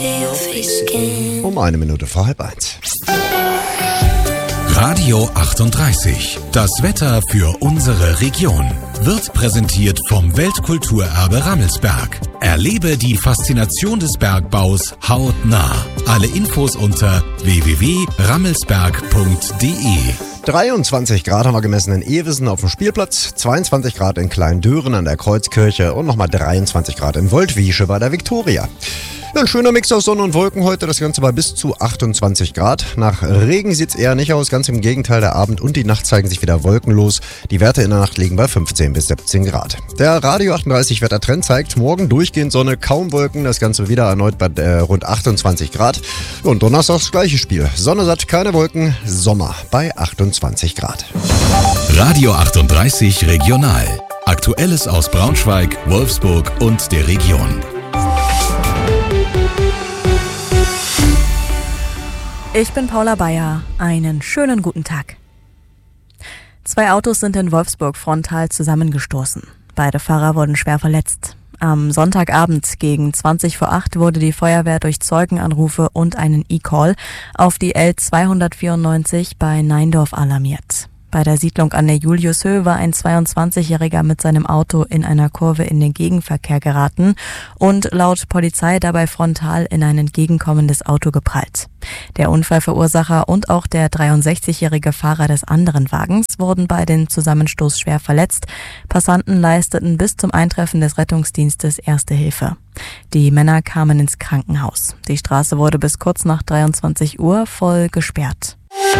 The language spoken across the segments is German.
Um 1 Minute vor 12:30. Radio 38. Das Wetter für unsere Region wird präsentiert vom Weltkulturerbe Rammelsberg. Erlebe die Faszination des Bergbaus hautnah. Alle Infos unter www.rammelsberg.de. 23 Grad haben wir gemessen in Ewissen auf dem Spielplatz, 22 Grad in Kleindören an der Kreuzkirche und nochmal 23 Grad in Woldwiesche bei der Viktoria. Ja, ein schöner Mix aus Sonne und Wolken heute, das Ganze bei bis zu 28 Grad. Nach Regen sieht es eher nicht aus, ganz im Gegenteil, der Abend und die Nacht zeigen sich wieder wolkenlos. Die Werte in der Nacht liegen bei 15 bis 17 Grad. Der Radio 38 Wettertrend zeigt morgen durchgehend Sonne, kaum Wolken, das Ganze wieder erneut bei rund 28 Grad. Und Donnerstag das gleiche Spiel, Sonne satt, keine Wolken, Sommer bei 28 Grad. Radio 38 Regional. Aktuelles aus Braunschweig, Wolfsburg und der Region. Ich bin Paula Bayer. Einen schönen guten Tag. 2 Autos sind in Wolfsburg frontal zusammengestoßen. Beide Fahrer wurden schwer verletzt. Am Sonntagabend gegen 20 vor 8 wurde die Feuerwehr durch Zeugenanrufe und einen E-Call auf die L294 bei Neindorf alarmiert. Bei der Siedlung an der Juliushöhe war ein 22-Jähriger mit seinem Auto in einer Kurve in den Gegenverkehr geraten und laut Polizei dabei frontal in ein entgegenkommendes Auto geprallt. Der Unfallverursacher und auch der 63-jährige Fahrer des anderen Wagens wurden bei dem Zusammenstoß schwer verletzt. Passanten leisteten bis zum Eintreffen des Rettungsdienstes Erste Hilfe. Die Männer kamen ins Krankenhaus. Die Straße wurde bis kurz nach 23 Uhr voll gesperrt.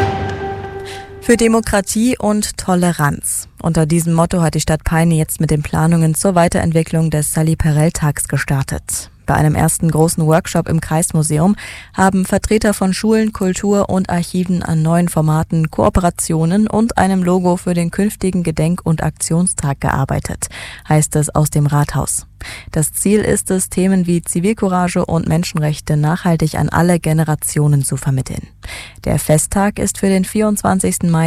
Für Demokratie und Toleranz. Unter diesem Motto hat die Stadt Peine jetzt mit den Planungen zur Weiterentwicklung des Sally-Perrell-Tags gestartet. Bei einem ersten großen Workshop im Kreismuseum haben Vertreter von Schulen, Kultur und Archiven an neuen Formaten, Kooperationen und einem Logo für den künftigen Gedenk- und Aktionstag gearbeitet, heißt es aus dem Rathaus. Das Ziel ist es, Themen wie Zivilcourage und Menschenrechte nachhaltig an alle Generationen zu vermitteln. Der Festtag ist für den 24. Mai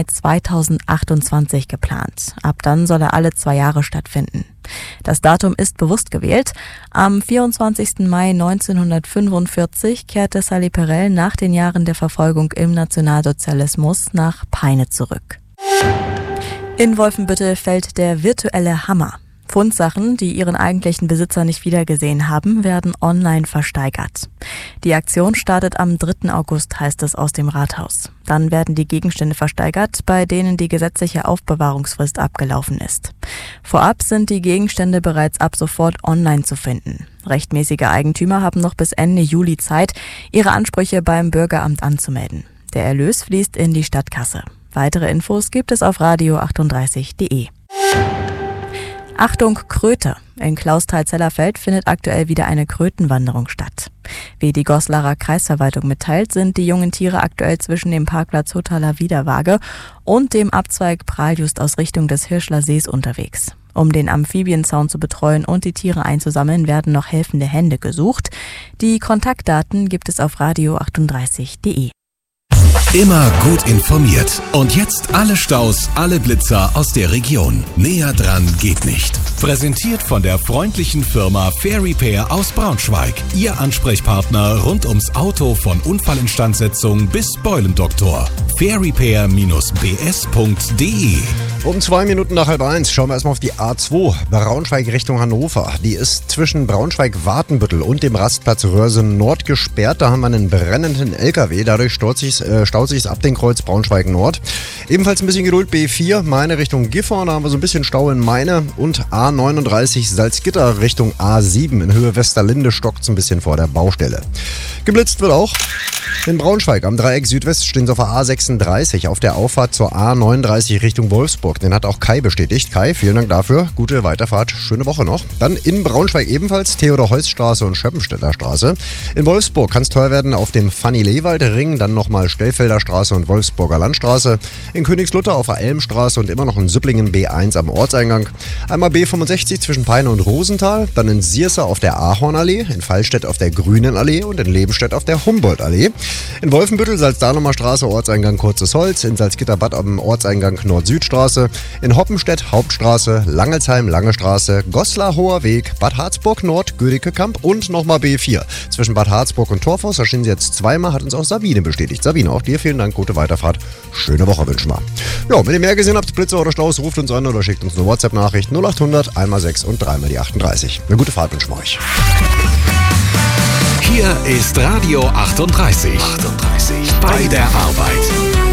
2028 geplant. Ab dann soll er alle 2 Jahre stattfinden. Das Datum ist bewusst gewählt. Am 24. Mai 1945 kehrte Sally Perrell nach den Jahren der Verfolgung im Nationalsozialismus nach Peine zurück. In Wolfenbüttel fällt der virtuelle Hammer. Fundsachen, die ihren eigentlichen Besitzer nicht wiedergesehen haben, werden online versteigert. Die Aktion startet am 3. August, heißt es aus dem Rathaus. Dann werden die Gegenstände versteigert, bei denen die gesetzliche Aufbewahrungsfrist abgelaufen ist. Vorab sind die Gegenstände bereits ab sofort online zu finden. Rechtmäßige Eigentümer haben noch bis Ende Juli Zeit, ihre Ansprüche beim Bürgeramt anzumelden. Der Erlös fließt in die Stadtkasse. Weitere Infos gibt es auf radio38.de. Achtung, Kröte! In Clausthal-Zellerfeld findet aktuell wieder eine Krötenwanderung statt. Wie die Goslarer Kreisverwaltung mitteilt, sind die jungen Tiere aktuell zwischen dem Parkplatz Huttaler Wiederwaage und dem Abzweig Praljust aus Richtung des Hirschler Sees unterwegs. Um den Amphibienzaun zu betreuen und die Tiere einzusammeln, werden noch helfende Hände gesucht. Die Kontaktdaten gibt es auf radio38.de. Immer gut informiert. Und jetzt alle Staus, alle Blitzer aus der Region. Näher dran geht nicht. Präsentiert von der freundlichen Firma Fair Repair aus Braunschweig. Ihr Ansprechpartner rund ums Auto von Unfallinstandsetzung bis Beulendoktor. fairrepair-bs.de. Um 2 Minuten nach 12:30 schauen wir erstmal auf die A2, Braunschweig Richtung Hannover. Die ist zwischen Braunschweig-Watenbüttel und dem Rastplatz Röhrsen Nord gesperrt. Da haben wir einen brennenden LKW, dadurch staut sich es ab dem Kreuz Braunschweig Nord. Ebenfalls ein bisschen Geduld, B4, Meine Richtung Gifhorn, da haben wir so ein bisschen Stau in Meine. Und A39 Salzgitter Richtung A7 in Höhe Westerlinde stockt es ein bisschen vor der Baustelle. Geblitzt wird auch in Braunschweig am Dreieck Südwest stehen sie auf der A36 auf der Auffahrt zur A39 Richtung Wolfsburg. Den hat auch Kai bestätigt. Kai, vielen Dank dafür. Gute Weiterfahrt. Schöne Woche noch. Dann in Braunschweig ebenfalls Theodor-Heuss-Straße und Schöppenstädter Straße. In Wolfsburg kann es teuer werden auf dem Fanny-Lewald-Ring. Dann nochmal Stellfelder Straße und Wolfsburger Landstraße. In Königslutter auf der Elmstraße und immer noch in Süpplingen B1 am Ortseingang. Einmal B65 zwischen Peine und Rosenthal. Dann in Sierse auf der Ahornallee. In Fallstädt auf der Grünenallee und in Lebenstedt auf der Humboldtallee. In Wolfenbüttel, Salzdanumer Straße, Ortseingang Kurzes Holz. In Salzgitterbad am Ortseingang Nord-Süd-Straße. In Hoppenstedt, Hauptstraße. Langelsheim, Lange Straße. Goslar, Hoher Weg. Bad Harzburg Nord, Gödicke-Kamp und nochmal B4. Zwischen Bad Harzburg und Torfhaus, da stehen sie jetzt zweimal, hat uns auch Sabine bestätigt. Sabine, auch dir vielen Dank, gute Weiterfahrt. Schöne Woche wünschen wir. Ja, wenn ihr mehr gesehen habt, Blitze oder Staus, ruft uns an oder schickt uns eine WhatsApp-Nachricht 0800 1x6 und 3x38. Eine gute Fahrt wünschen wir euch. Hier ist Radio 38. Bei der Arbeit.